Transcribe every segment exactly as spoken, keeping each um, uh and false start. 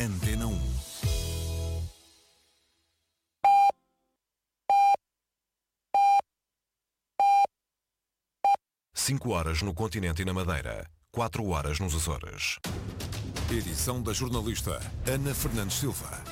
Antena um. Cinco horas no continente e na Madeira. Quatro horas nos Açores. Edição da jornalista Ana Fernandes Silva.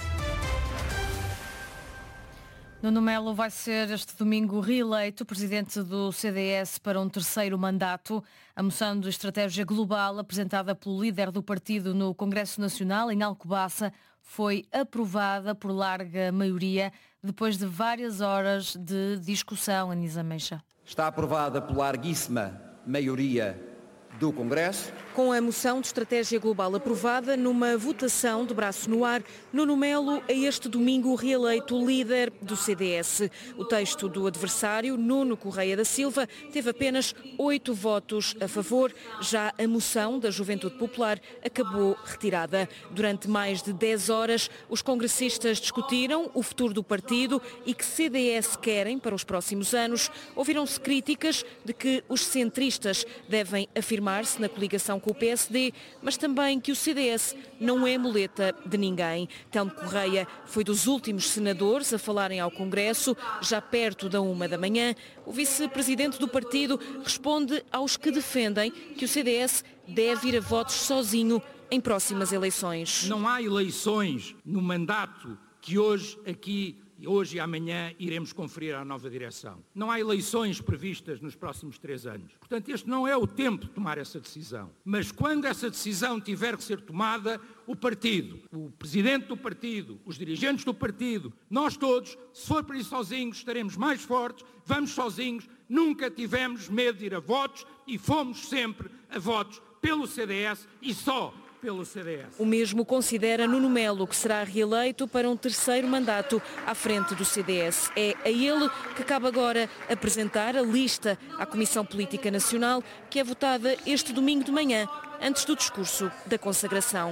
Nuno Melo vai ser este domingo reeleito presidente do C D S para um terceiro mandato. A moção de estratégia global apresentada pelo líder do partido no Congresso Nacional, em Alcobaça, foi aprovada por larga maioria depois de várias horas de discussão. Anisa Meixa. Está aprovada por larguíssima maioria do Congresso. Com a moção de estratégia global aprovada, numa votação de braço no ar, Nuno Melo é este domingo reeleito líder do C D S. O texto do adversário, Nuno Correia da Silva, teve apenas oito votos a favor. Já a moção da Juventude Popular acabou retirada. Durante mais de dez horas, os congressistas discutiram o futuro do partido e que C D S querem para os próximos anos. Ouviram-se críticas de que os centristas devem afirmar-se na coligação com o P S D, mas também que o C D S não é muleta de ninguém. Telmo Correia foi dos últimos senadores a falarem ao Congresso, já perto da uma da manhã. O vice-presidente do partido responde aos que defendem que o C D S deve ir a votos sozinho em próximas eleições. Não há eleições no mandato que hoje aqui hoje e amanhã iremos conferir à nova direção. Não há eleições previstas nos próximos três anos. Portanto, este não é o tempo de tomar essa decisão. Mas quando essa decisão tiver que ser tomada, o partido, o presidente do partido, os dirigentes do partido, nós todos, se for para ir sozinhos, estaremos mais fortes, vamos sozinhos, nunca tivemos medo de ir a votos e fomos sempre a votos pelo C D S e só pelo C D S. O mesmo considera Nuno Melo, que será reeleito para um terceiro mandato à frente do C D S. É a ele que cabe agora apresentar a lista à Comissão Política Nacional, que é votada este domingo de manhã, antes do discurso da consagração.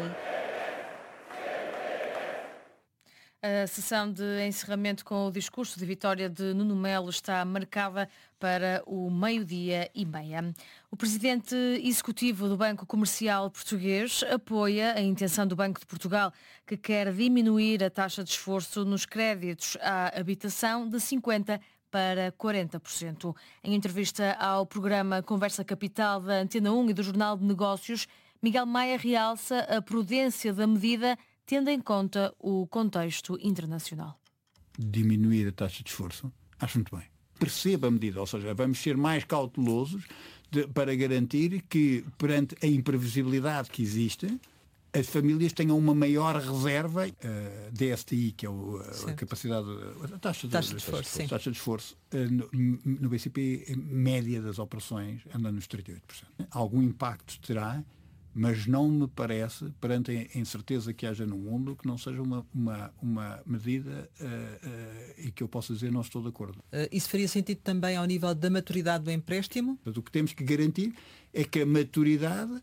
A sessão de encerramento com o discurso de vitória de Nuno Melo está marcada para o meio-dia e meia. O presidente executivo do Banco Comercial Português apoia a intenção do Banco de Portugal, que quer diminuir a taxa de esforço nos créditos à habitação de cinquenta por cento para quarenta por cento. Em entrevista ao programa Conversa Capital da Antena um e do Jornal de Negócios, Miguel Maia realça a prudência da medida, tendo em conta o contexto internacional. Diminuir a taxa de esforço, acho muito bem. Perceba a medida, ou seja, vamos ser mais cautelosos de, para garantir que, perante a imprevisibilidade que existe, as famílias tenham uma maior reserva, a D S T I, que é o, a capacidade, a taxa de, taxa de esforço, taxa de, taxa de esforço no, no B C P, média das operações anda nos trinta e oito por cento. Algum impacto terá, mas não me parece, perante a incerteza que haja no mundo, que não seja uma, uma, uma medida uh, uh, e que eu possa dizer não estou de acordo. Uh, isso faria sentido também ao nível da maturidade do empréstimo? Portanto, o que temos que garantir é que a maturidade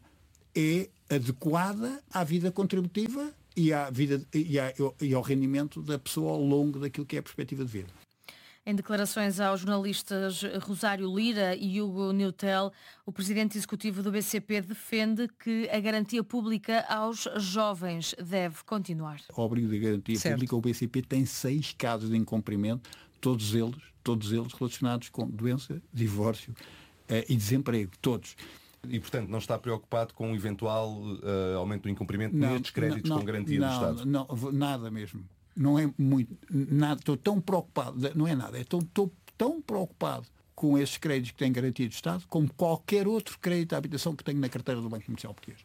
é adequada à vida contributiva e, à vida, e, à, e ao rendimento da pessoa ao longo daquilo que é a perspectiva de vida. Em declarações aos jornalistas Rosário Lira e Hugo Neutel, o presidente executivo do B C P defende que a garantia pública aos jovens deve continuar. O abrigo de garantia certo. pública, o B C P tem seis casos de incumprimento, todos eles, todos eles relacionados com doença, divórcio eh, e desemprego, todos. E, portanto, não está preocupado com um eventual uh, aumento do incumprimento não, nestes créditos não, com garantia não, do Estado? Não, não, nada mesmo. Não é muito, nada, estou tão preocupado, não é nada, estou, estou tão preocupado com esses créditos que têm garantia do Estado como qualquer outro crédito à habitação que tenho na carteira do Banco Comercial Português.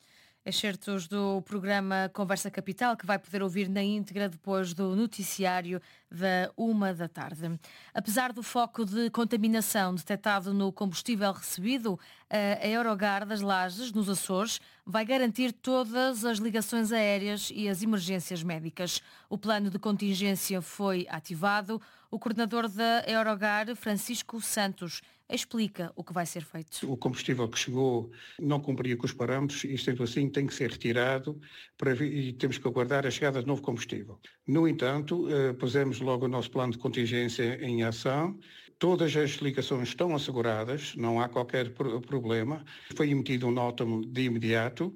Excertos do programa Conversa Capital, que vai poder ouvir na íntegra depois do noticiário da uma da tarde. Apesar do foco de contaminação detectado no combustível recebido, a Eurogar das Lajes, nos Açores, vai garantir todas as ligações aéreas e as emergências médicas. O plano de contingência foi ativado. O coordenador da Eurogar, Francisco Santos, explica o que vai ser feito. O combustível que chegou não cumpria com os parâmetros e, sendo assim, tem que ser retirado para, e temos que aguardar a chegada de novo combustível. No entanto, eh, pusemos logo o nosso plano de contingência em ação. Todas as ligações estão asseguradas, não há qualquer pro- problema. Foi emitido um nótamo de imediato.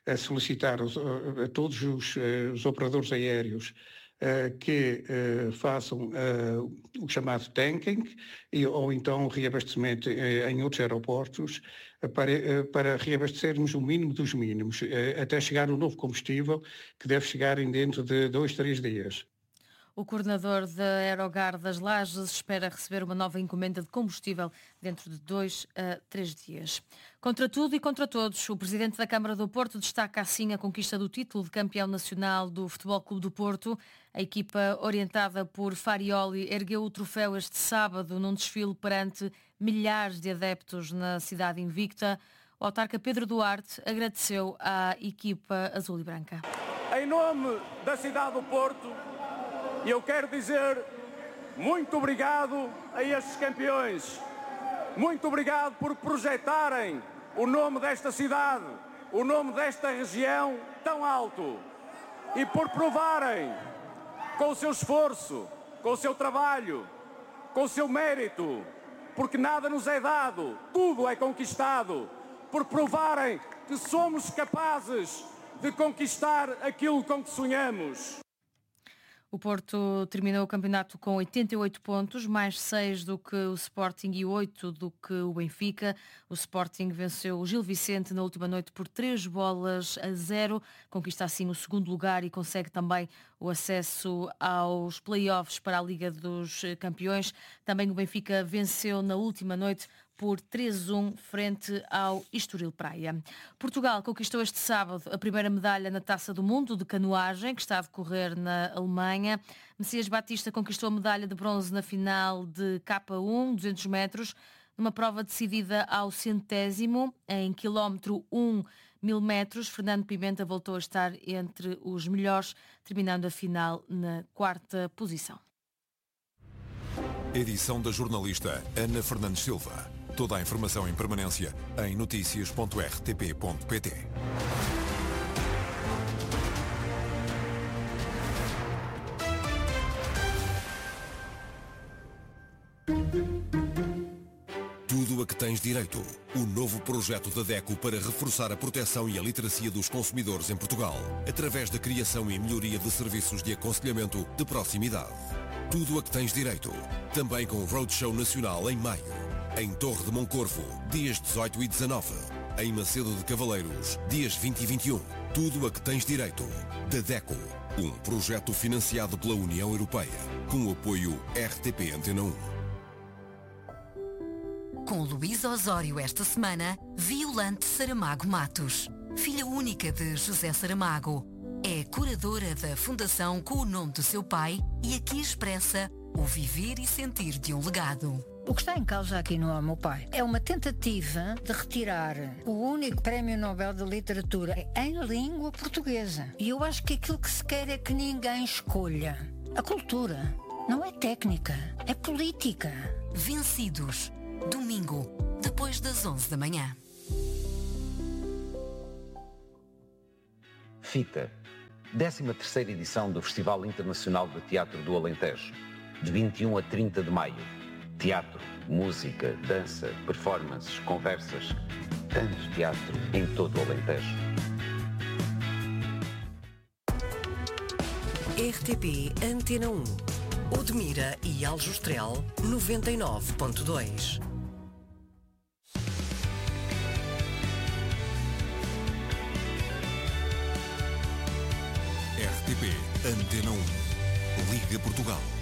a solicitar os, a todos os, os operadores aéreos uh, que uh, façam uh, o chamado tanking e, ou então reabastecimento uh, em outros aeroportos uh, para, uh, para reabastecermos o mínimo dos mínimos, uh, até chegar o novo combustível que deve chegar em dentro de dois, três dias. O coordenador da Aerogar das Lajes espera receber uma nova encomenda de combustível dentro de dois a três dias. Contra tudo e contra todos, o presidente da Câmara do Porto destaca assim a conquista do título de campeão nacional do Futebol Clube do Porto. A equipa, orientada por Farioli, ergueu o troféu este sábado num desfile perante milhares de adeptos na cidade invicta. O autarca Pedro Duarte agradeceu à equipa azul e branca. Em nome da cidade do Porto, e eu quero dizer muito obrigado a estes campeões. Muito obrigado por projetarem o nome desta cidade, o nome desta região tão alto e por provarem com o seu esforço, com o seu trabalho, com o seu mérito, porque nada nos é dado, tudo é conquistado, por provarem que somos capazes de conquistar aquilo com que sonhamos. O Porto terminou o campeonato com oitenta e oito pontos, mais seis do que o Sporting e oito do que o Benfica. O Sporting venceu o Gil Vicente na última noite por três bolas a zero, conquista assim o segundo lugar e consegue também o acesso aos play-offs para a Liga dos Campeões. Também o Benfica venceu na última noite por três a um frente ao Estoril Praia. Portugal conquistou este sábado a primeira medalha na Taça do Mundo de canoagem, que está a decorrer na Alemanha. Messias Batista conquistou a medalha de bronze na final de K um, duzentos metros, numa prova decidida ao centésimo, em quilómetro um, mil metros. Fernando Pimenta voltou a estar entre os melhores, terminando a final na quarta posição. Edição da jornalista Ana Fernandes Silva. Toda a informação em permanência em notícias ponto r t p ponto p t. Tudo a que tens direito. O novo projeto da DECO para reforçar a proteção e a literacia dos consumidores em Portugal, através da criação e melhoria de serviços de aconselhamento de proximidade. Tudo a que tens direito. Também com o Roadshow Nacional em maio. Em Torre de Moncorvo, dias dezoito e dezanove. Em Macedo de Cavaleiros, dias vinte e vinte e um. Tudo a que tens direito. Da DECO. Um projeto financiado pela União Europeia. Com o apoio R T P Antena um. Com Luísa Osório esta semana, Violante Saramago Matos. Filha única de José Saramago. É curadora da fundação com o nome do seu pai e aqui expressa o viver e sentir de um legado. O que está em causa aqui não é o meu pai. É uma tentativa de retirar o único prémio Nobel de Literatura em língua portuguesa. E eu acho que aquilo que se quer é que ninguém escolha. A cultura não é técnica, é política. Vencidos. Domingo, depois das onze da manhã. FITA. décima terceira edição do Festival Internacional de Teatro do Alentejo. De vinte e um a trinta de maio. Teatro, música, dança, performances, conversas. Tanto teatro em todo o Alentejo. R T P Antena um. Odmira e Aljustrel noventa e nove ponto dois. R T P Antena um. Liga Portugal.